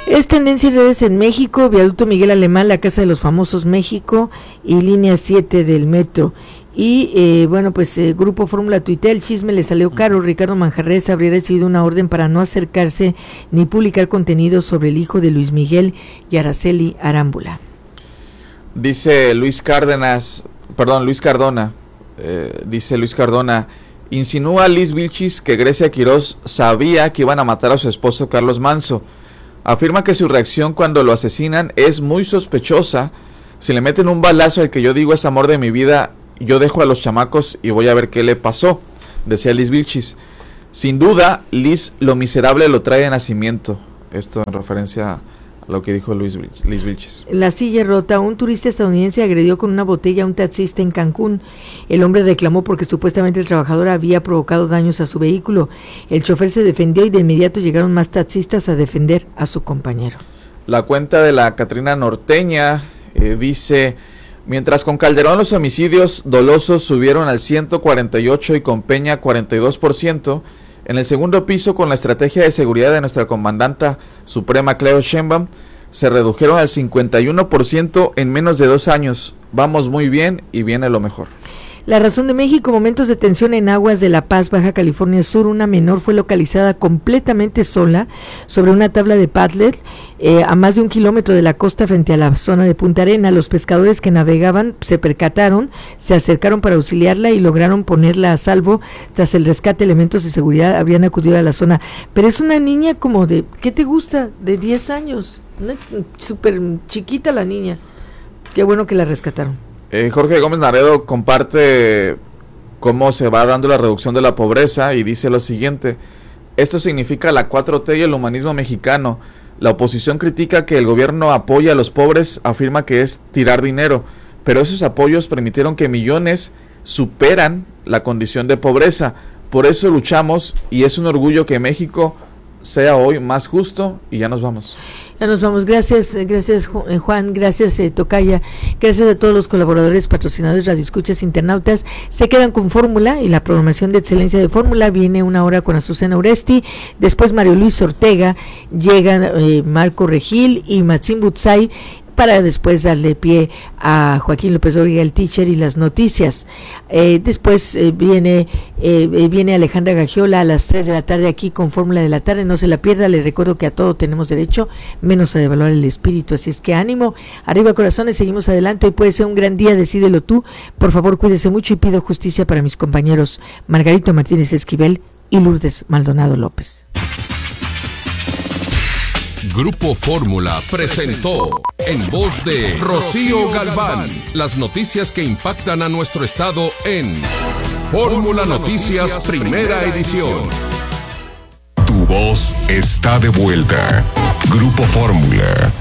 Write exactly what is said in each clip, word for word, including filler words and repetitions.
Es tendencia en redes en México, viaducto Miguel Alemán, la Casa de los Famosos México y línea siete del metro. Y eh, bueno, pues eh, Grupo Fórmula tuitea, el chisme le salió caro. Ricardo Manjarres habría recibido una orden para no acercarse ni publicar contenido sobre el hijo de Luis Miguel y Araceli Arámbula. Dice Luis Cárdenas, perdón, Luis Cardona, eh, dice Luis Cardona, insinúa Liz Vilchis que Grecia Quirós sabía que iban a matar a su esposo Carlos Manso. Afirma que su reacción cuando lo asesinan es muy sospechosa. Si le meten un balazo al que yo digo es amor de mi vida, yo dejo a los chamacos y voy a ver qué le pasó, decía Liz Vilchis. Sin duda, Liz lo miserable lo trae de nacimiento. Esto en referencia a lo que dijo Luis, Liz Vilchis. La silla rota, un turista estadounidense agredió con una botella a un taxista en Cancún. El hombre reclamó porque supuestamente el trabajador había provocado daños a su vehículo. El chofer se defendió y de inmediato llegaron más taxistas a defender a su compañero. La cuenta de la Catrina Norteña eh, dice... Mientras con Calderón los homicidios dolosos subieron al ciento cuarenta y ocho y con Peña cuarenta y dos por ciento, en el segundo piso con la estrategia de seguridad de nuestra comandanta suprema Claudia Sheinbaum se redujeron al cincuenta y uno por ciento en menos de dos años. Vamos muy bien y viene lo mejor. La Razón de México, momentos de tensión en aguas de La Paz, Baja California Sur. Una menor fue localizada completamente sola sobre una tabla de paddler eh, a más de un kilómetro de la costa frente a la zona de Punta Arena. Los pescadores que navegaban se percataron, se acercaron para auxiliarla y lograron ponerla a salvo. Tras el rescate, elementos de seguridad habían acudido a la zona. Pero es una niña como de, ¿qué te gusta? De diez años, súper chiquita la niña. Qué bueno que la rescataron. Eh, Jorge Gómez Naredo comparte cómo se va dando la reducción de la pobreza y dice lo siguiente: esto significa la cuatro T y el humanismo mexicano. La oposición critica que el gobierno apoya a los pobres, afirma que es tirar dinero, pero esos apoyos permitieron que millones superan la condición de pobreza. Por eso luchamos y es un orgullo que México sea hoy más justo. Y ya nos vamos. Ya nos vamos. Gracias, gracias Juan, gracias eh, Tocaya, gracias a todos los colaboradores, patrocinadores, radioescuchas, internautas. Se quedan con Fórmula y la programación de excelencia de Fórmula. Viene una hora con Azucena Oresti, después Mario Luis Ortega, llegan eh, Marco Regil y Maxim Butzai, para después darle pie a Joaquín López Dóriga, el teacher, y las noticias. Eh, después eh, viene eh, viene Alejandra Gagiola a las tres de la tarde aquí con Fórmula de la Tarde. No se la pierda, le recuerdo que a todo tenemos derecho, menos a devaluar el espíritu. Así es que ánimo, arriba corazones, seguimos adelante. Hoy puede ser un gran día, decídelo tú. Por favor, cuídese mucho y pido justicia para mis compañeros Margarito Martínez Esquivel y Lourdes Maldonado López. Grupo Fórmula presentó en voz de Rocío Galván las noticias que impactan a nuestro estado en Fórmula Noticias Primera Edición. Tu voz está de vuelta. Grupo Fórmula.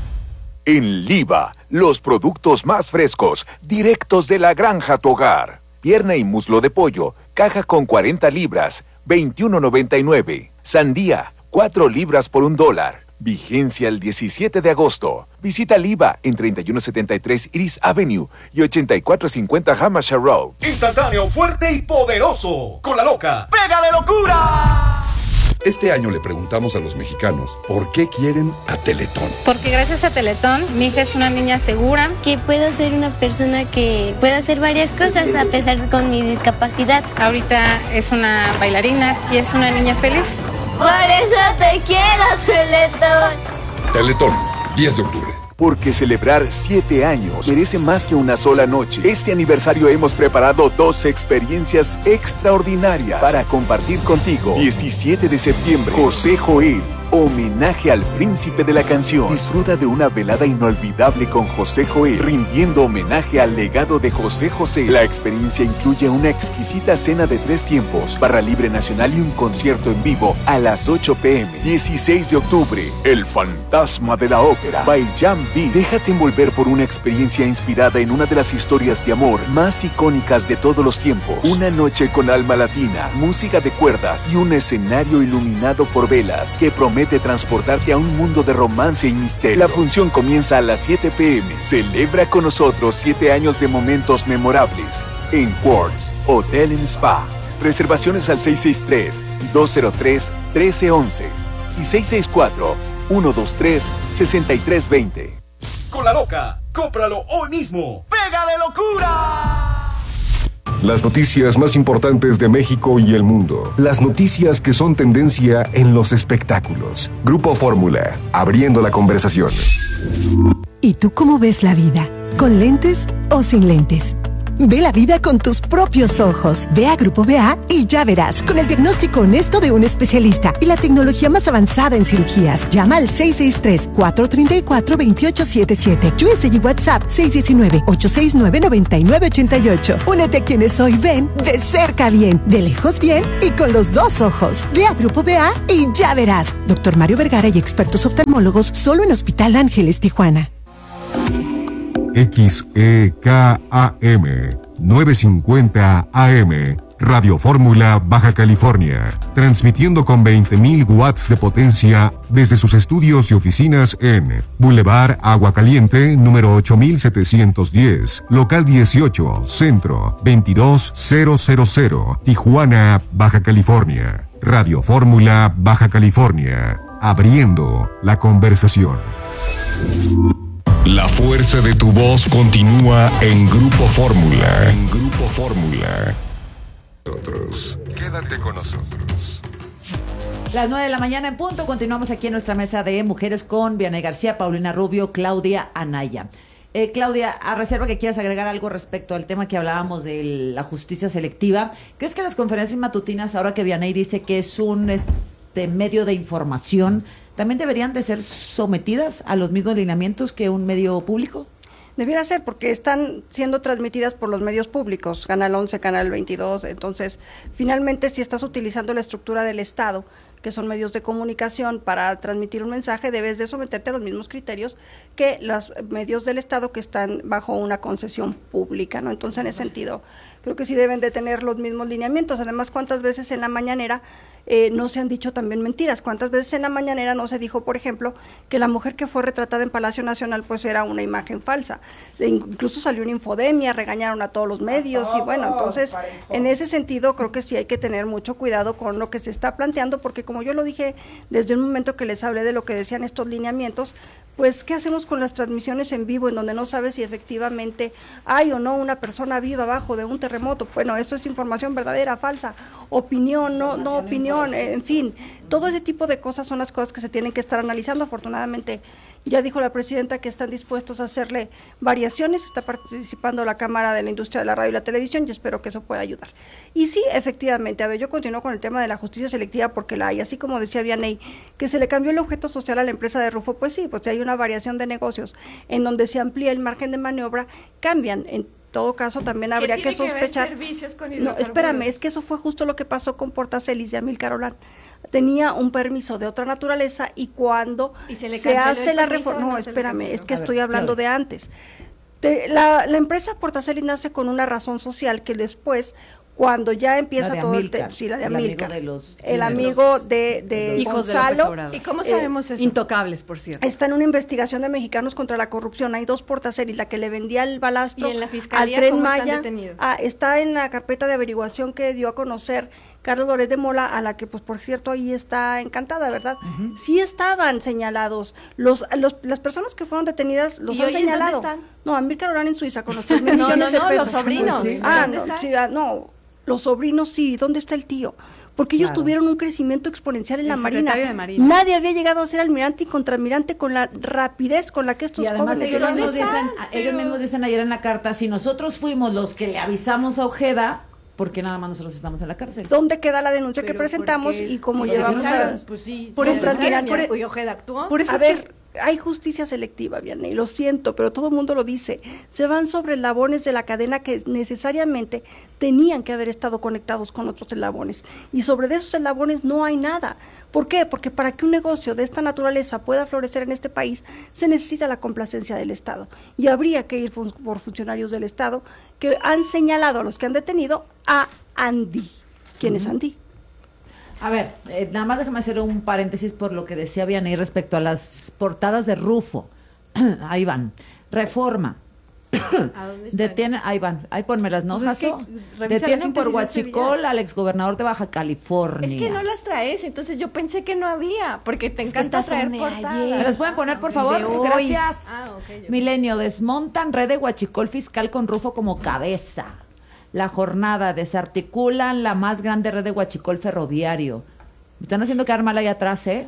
En Liva, los productos más frescos, directos de la granja a tu hogar. Pierna y muslo de pollo, caja con cuarenta libras, veintiuno noventa y nueve. Sandía, cuatro libras por un dólar. Vigencia el diecisiete de agosto. Visita Liva en treinta y uno setenta y tres Iris Avenue y ochenta y cuatro cincuenta Hampshire Road. Instantáneo, fuerte y poderoso. Con la loca. ¡Pega de locura! Este año le preguntamos a los mexicanos por qué quieren a Teletón. Porque gracias a Teletón, mi hija es una niña segura. Que puedo ser una persona que pueda hacer varias cosas a pesar con mi discapacidad. Ahorita es una bailarina y es una niña feliz. Por eso te quiero, Teletón. Teletón, diez de octubre. Porque celebrar siete años merece más que una sola noche. Este aniversario hemos preparado dos experiencias extraordinarias para compartir contigo. diecisiete de septiembre, José Joel, homenaje al príncipe de la canción. Disfruta de una velada inolvidable con José Joel, rindiendo homenaje al legado de José José. La experiencia incluye una exquisita cena de tres tiempos, barra libre nacional y un concierto en vivo a las ocho pe eme. dieciséis de octubre, El fantasma de la ópera, by Jan B. Déjate envolver por una experiencia inspirada en una de las historias de amor más icónicas de todos los tiempos. Una noche con alma latina, música de cuerdas y un escenario iluminado por velas que promete transportarte a un mundo de romance y misterio. La función comienza a las siete pe eme. Celebra con nosotros siete años de momentos memorables en Quartz Hotel and Spa. Reservaciones al seis seis tres, dos cero tres, uno tres uno uno y seis seis cuatro, uno dos tres, seis tres dos cero. Con la loca, cómpralo hoy mismo. ¡Pega de locura! Las noticias más importantes de México y el mundo. Las noticias que son tendencia en los espectáculos. Grupo Fórmula, abriendo la conversación. ¿Y tú cómo ves la vida? ¿Con lentes o sin lentes? Ve la vida con tus propios ojos. Ve a Grupo B A y ya verás. Con el diagnóstico honesto de un especialista y la tecnología más avanzada en cirugías. Llama al seis seis tres, cuatro tres cuatro, dos ocho siete siete. U S y WhatsApp seis uno nueve, ocho seis nueve, nueve nueve ocho ocho. Únete a quienes hoy ven de cerca bien, de lejos bien y con los dos ojos. Ve a Grupo B A y ya verás. Doctor Mario Vergara y expertos oftalmólogos solo en Hospital Ángeles, Tijuana. X E K A M novecientos cincuenta A M Radio Fórmula Baja California, transmitiendo con veinte mil watts de potencia desde sus estudios y oficinas en Boulevard Agua Caliente, número ocho mil setecientos diez, local dieciocho, centro, veintidós mil, Tijuana, Baja California. Radio Fórmula Baja California, abriendo la conversación. La fuerza de tu voz continúa en Grupo Fórmula. En Grupo Fórmula. Nosotros. Quédate con nosotros. Las nueve de la mañana en punto. Continuamos aquí en nuestra mesa de mujeres con Vianey García, Paulina Rubio, Claudia Anaya. Eh, Claudia, a reserva que quieras agregar algo respecto al tema que hablábamos de la justicia selectiva, ¿crees que las conferencias matutinas, ahora que Vianey dice que es un este, medio de información, también deberían de ser sometidas a los mismos lineamientos que un medio público? Debiera ser, porque están siendo transmitidas por los medios públicos, Canal once, Canal veintidós, entonces, finalmente, si estás utilizando la estructura del Estado, que son medios de comunicación, para transmitir un mensaje, debes de someterte a los mismos criterios que los medios del Estado que están bajo una concesión pública, ¿no? Entonces, en ese sentido, creo que sí deben de tener los mismos lineamientos. Además, ¿cuántas veces en la mañanera eh, no se han dicho también mentiras? ¿Cuántas veces en la mañanera no se dijo, por ejemplo, que la mujer que fue retratada en Palacio Nacional pues era una imagen falsa? E incluso salió una infodemia, regañaron a todos los medios y bueno, entonces, en ese sentido, creo que sí hay que tener mucho cuidado con lo que se está planteando, porque como yo lo dije desde un momento que les hablé de lo que decían estos lineamientos, pues, ¿qué hacemos con las transmisiones en vivo en donde no sabes si efectivamente hay o no una persona viva abajo de un terremoto? Bueno, eso es información verdadera, falsa, opinión, no, no opinión, en fin, todo ese tipo de cosas son las cosas que se tienen que estar analizando. Afortunadamente, ya dijo la presidenta que están dispuestos a hacerle variaciones, está participando la Cámara de la Industria de la Radio y la Televisión y espero que eso pueda ayudar. Y sí, efectivamente, a ver, yo continúo con el tema de la justicia selectiva porque la hay, así como decía Vianey, que se le cambió el objeto social a la empresa de Rufo, pues sí, pues si hay una variación de negocios en donde se amplía el margen de maniobra, cambian. En todo caso, también habría que sospechar. Que ver servicios con no, espérame, es que eso fue justo lo que pasó con Portacelis de Amílcar Olán. Tenía un permiso de otra naturaleza y cuando ¿Y se, le se hace la reforma, no, no espérame, es que estoy ver, hablando claro. de antes. De, la, la empresa Portacelis nace con una razón social que después, cuando ya empieza todo Amílcar, el sí, la de Amílcar, el amigo de los, el amigo de, de, de Gonzalo. De ¿Y cómo sabemos eh, eso? Intocables, por cierto. Está en una investigación de Mexicanos contra la Corrupción. Hay dos Portacelis, la que le vendía el balastro ¿Y en la fiscalía, al Tren ¿cómo Maya. Están detenidos? Ah, está en la carpeta de averiguación que dio a conocer Carlos Loret de Mola, a la que, pues, por cierto, ahí está encantada, ¿verdad? Uh-huh. Sí estaban señalados. Los, los Las personas que fueron detenidas los ¿Y han hoy señalado. ¿Dónde están? No, Amílcar Olán en Suiza con los tres mil millones no, no, de no, pesos. los sobrinos. Sí. Ah, ¿Dónde no, están? sí, no, los sobrinos sí. ¿Dónde está el tío? Porque ellos claro. tuvieron un crecimiento exponencial en el la Marina. de Marina. Nadie había llegado a ser almirante y contraalmirante con la rapidez con la que estos y además jóvenes ellos, mismos están, dicen, pero... ellos mismos dicen ayer en la carta, si nosotros fuimos los que le avisamos a Ojeda, porque nada más nosotros estamos en la cárcel. ¿Dónde queda la denuncia pero que presentamos y cómo sí, llevamos a... Pues sí, por eso, mira, por, por, Ojeda actuó. Por eso a es ver, que hay justicia selectiva, Vianey, lo siento, pero todo el mundo lo dice. Se van sobre eslabones de la cadena que necesariamente tenían que haber estado conectados con otros eslabones. Y sobre esos eslabones no hay nada. ¿Por qué? Porque para que un negocio de esta naturaleza pueda florecer en este país, se necesita la complacencia del Estado. Y habría que ir por, por funcionarios del Estado que han señalado a los que han detenido a Andy. ¿Quién uh-huh. es Andy? A ver, eh, nada más déjame hacer un paréntesis por lo que decía Vianey respecto a las portadas de Rufo. Ahí van. Reforma. ¿A dónde están? Detienen, ahí van, ahí ponmelas, ¿no, Pues es que Jaso? revisa la Detienen por síntesis de ese huachicol video. al exgobernador de Baja California. Es que no las traes, entonces yo pensé que no había, porque te Es que encanta estas traer son de portadas. ayer. ¿Me las pueden poner, por favor? De hoy. Gracias. Ah, ok, ok. Milenio, desmontan red de huachicol fiscal con Rufo como cabeza. La jornada, desarticulan la más grande red de huachicol ferroviario. Me están haciendo quedar mal ahí atrás, ¿eh?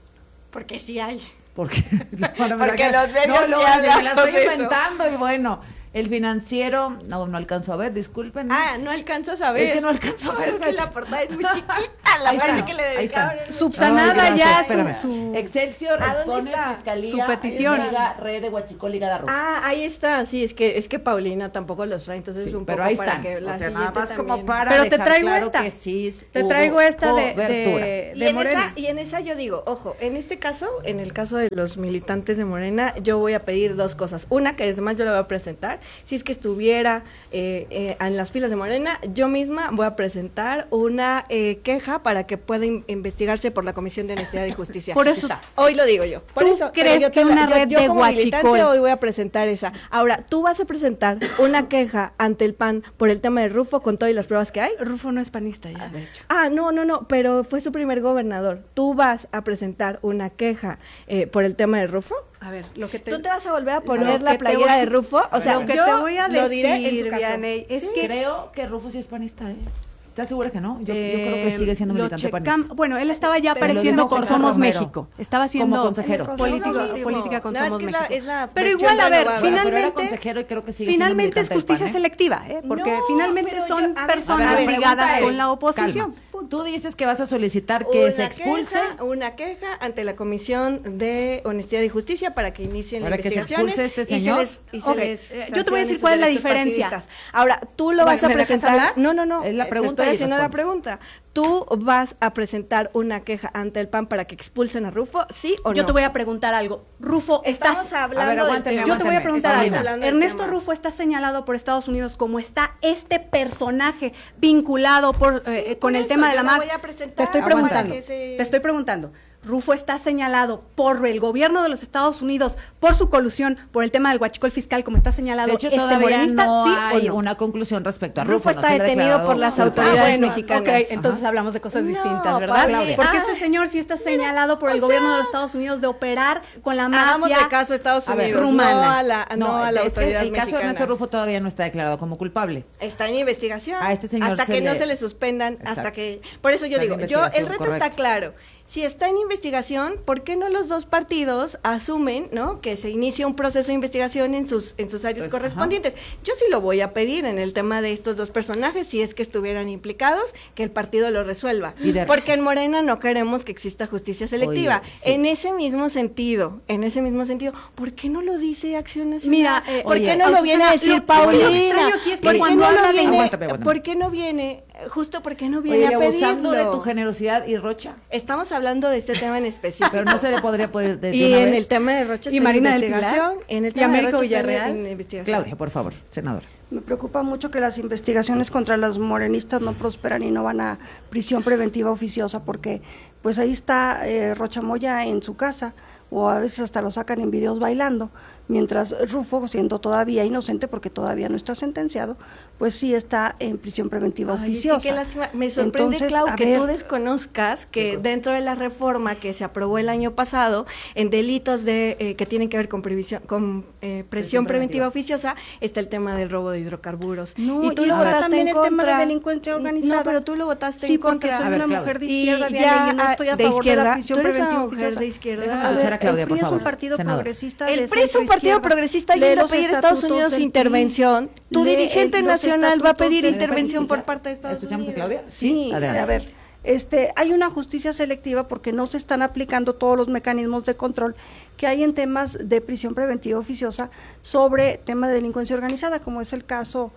Porque sí hay. Porque, bueno, Porque mira, los medios no, no, sí me la hablamos estoy de eso. inventando y bueno, el financiero, no, no alcanzo a ver, disculpen. Ah, no alcanzas a ver. Es que no alcanzo a ver. Es que la portada es muy chiquita, la Ahí parte está, que le ahí está. dedicaron. es muy Subsanada Ay, ya gracias, su, espérame. su- Excelsior ¿A dónde expone está? fiscalía Su petición. niega red de huachicol ligada a Rufo. Ah, ahí está, sí, es que es que Paulina tampoco los trae, entonces Sí, un pero poco ahí para están. que la O sea, nada siguiente más como también. para Pero te dejar traigo claro esta. que sí Te hubo traigo esta de, cobertura. de, Y de en, Morena. esa, y en esa yo digo, ojo, en este caso, en el caso de los militantes de Morena, yo voy a pedir dos cosas. Una, que además yo la voy a presentar, si es que estuviera eh, eh, en las filas de Morena, yo misma voy a presentar una eh, queja para que pueda in- investigarse por la Comisión de Honestidad y Justicia. Por eso- Está. Hoy lo digo yo. Por ¿Tú eso, pero crees yo que te la- una yo- red yo de como militante huachicol- hoy voy a presentar esa. Ahora, tú vas a presentar una queja ante el P A N por el tema de Rufo con todas las pruebas que hay. Rufo no es panista ya, de hecho. Ah, no, no, no, pero fue su primer gobernador. ¿Tú vas a presentar una queja eh, por el tema de Rufo? A ver, lo que te... ¿Tú te vas a volver a Lo poner que la te playera voy- de Rufo? O sea, lo que yo te voy a lo diré en decir, su caso. Vianey, es Sí. que... Creo que Rufo sí es panista, ¿eh? ¿Estás segura que no? Yo, yo creo que Eh, sigue siendo lo militante checam- panista. Bueno, él estaba ya Pero apareciendo lo dijo con Checa Somos Romero. México. Estaba haciendo Como consejero. política, Lo mismo. política con No, es Somos que es la- México. es la Pero versión igual, a ver, renovada. Pero era finalmente, consejero y creo que sigue siendo finalmente es militante del justicia P A N, ¿eh? selectiva, ¿eh? Porque No, finalmente pero son yo- a ver, A personas ver, la ligadas pregunta con es, la oposición. calma. Tú dices que vas a solicitar que Una se expulse. queja, una queja ante la Comisión de Honestidad y Justicia para que inicien Para las que se investigaciones. expulse este y se señor. les- y se Ok, les eh, yo te voy a decir sancione cuál es la sus derechos diferencia. partidistas. Ahora, tú lo Bueno, vas a ¿me dejas presentar. hablar? No, no, no. Es la eh, pregunta Te y estoy haciendo la respondes. pregunta. ¿Tú vas a presentar una queja ante el P A N para que expulsen a Rufo? ¿Sí o no? Yo te voy a preguntar algo. Rufo, Estamos estás... hablando A ver, del aguántame, tema. Yo te voy a preguntar Estamos algo. hablando del Ernesto tema. Rufo está señalado por Estados Unidos como está este personaje vinculado por eh, por con el eso, tema de yo la la mar. voy a presentar Te estoy para preguntando. que se- Te estoy preguntando. Rufo está señalado por el gobierno de los Estados Unidos por su colusión por el tema del huachicol fiscal, como está señalado De hecho, este todavía morenista, no ¿sí hay o no? una conclusión respecto a Rufo. Rufo no está se le ha detenido declarado por las culpable. autoridades Ah, bueno, mexicanas. ok, entonces hablamos de cosas No, distintas, ¿verdad? Pauli, Porque ah, este señor sí está señalado por el o sea, gobierno de los Estados Unidos de operar con la Hagámosle mafia caso a Estados A ver, Unidos, rumana. no a la, no a la es que autoridad el caso de mexicana. Ernesto Rufo todavía no está declarado como culpable. Está en investigación. A este señor hasta se que le- no se le suspendan, Exacto. hasta que... Por eso yo Está en digo, yo el investigación, reto correcto. está claro. Si está en investigación, ¿por qué no los dos partidos asumen, ¿no? Que se inicie un proceso de investigación en sus en sus áreas Pues, correspondientes? Yo sí lo voy a pedir en el tema de estos dos personajes, si es que estuvieran implicados, que el partido lo resuelva. Y de- Porque en Morena no queremos que exista justicia selectiva. Oye, sí. En ese mismo sentido, en ese mismo sentido, ¿por qué no lo dice Acción Nacional? Mira, eh, ¿por oye, qué no lo viene a decir lo- es que lo Paulina? extraño aquí es que ¿Por qué cuando no habla lo de- viene? Aguántame, aguántame. ¿Por qué no viene? Justo porque no viene Oye, y a pedirlo. abusando de tu generosidad y Rocha. Estamos hablando de este tema en específico. Pero no se le podría poder de, de y una en vez. el tema de Rocha Y está en Marina del investigación, Pilar, en el y tema de Américo Rocha está en- Villarreal. en investigación. Claudia, por favor, senadora. Me preocupa mucho que las investigaciones contra los morenistas no prosperan y no van a prisión preventiva oficiosa porque pues ahí está eh, Rocha Moya en su casa o a veces hasta lo sacan en videos bailando, mientras Rufo, siendo todavía inocente porque todavía no está sentenciado, pues sí está en prisión preventiva Ay, es que oficiosa. qué lástima. Me sorprende, Entonces, Clau, a que ver, tú desconozcas que dentro de la reforma que se aprobó el año pasado en delitos de eh, que tienen que ver con, previsión, con eh, presión preventiva oficiosa está el tema del robo de hidrocarburos. No, y tú y lo está votaste también en el tema de contra. delincuencia organizada. No, pero tú lo votaste Sí, en porque contra. soy A ver, una Claudia. mujer de Y izquierda, ya, Vianey, y no estoy a de favor de izquierda. la prisión Tú eres preventiva una mujer oficiosa. de izquierda. Déjame A escuchar ver, a Claudia, el por P R I es favor. un partido Senadora. progresista. El de P R I es un centro partido izquierda. progresista Lee yendo a los pedir a Estados estatutos Unidos del P R I. intervención. Tu Lee, dirigente eh, los nacional va a pedir estatutos- intervención por parte de Estados ¿Escuchamos a Unidos. Claudia? Sí, adelante. a ver, este, hay una justicia selectiva porque no se están aplicando todos los mecanismos de control que hay en temas de prisión preventiva oficiosa sobre temas de delincuencia organizada, como es el caso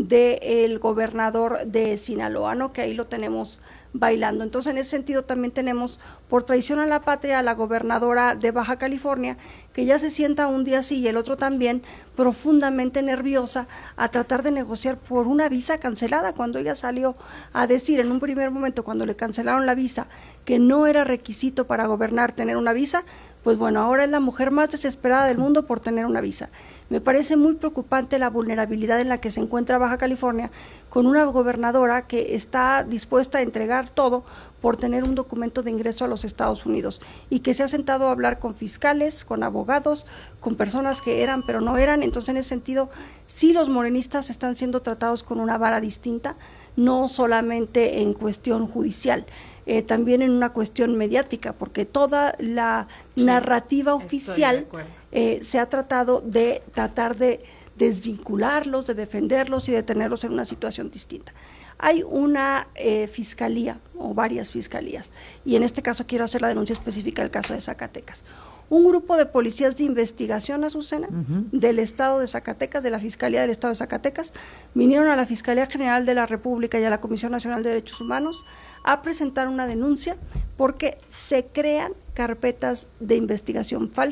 del gobernador de Sinaloa, ¿no? Que ahí lo tenemos bailando. Entonces, en ese sentido también tenemos por traición a la patria a la gobernadora de Baja California, que ya se sienta un día sí y el otro también, profundamente nerviosa a tratar de negociar por una visa cancelada, cuando ella salió a decir en un primer momento, cuando le cancelaron la visa, que no era requisito para gobernar tener una visa. Pues bueno, ahora es la mujer más desesperada del mundo por tener una visa. Me parece muy preocupante la vulnerabilidad en la que se encuentra Baja California, con una gobernadora que está dispuesta a entregar todo por tener un documento de ingreso a los Estados Unidos, y que se ha sentado a hablar con fiscales, con abogados, con personas que eran pero no eran. Entonces, en ese sentido, sí, los morenistas están siendo tratados con una vara distinta, no solamente en cuestión judicial, eh, también en una cuestión mediática, porque toda la sí, narrativa oficial eh, se ha tratado de tratar de desvincularlos, de defenderlos y de tenerlos en una situación distinta. Hay una eh, fiscalía o varias fiscalías, y en este caso quiero hacer la denuncia específica del caso de Zacatecas. Un grupo de policías de investigación, Azucena, uh-huh. del Estado de Zacatecas, de la Fiscalía del Estado de Zacatecas, vinieron a la Fiscalía General de la República y a la Comisión Nacional de Derechos Humanos a presentar una denuncia porque se crean carpetas de investigación falsas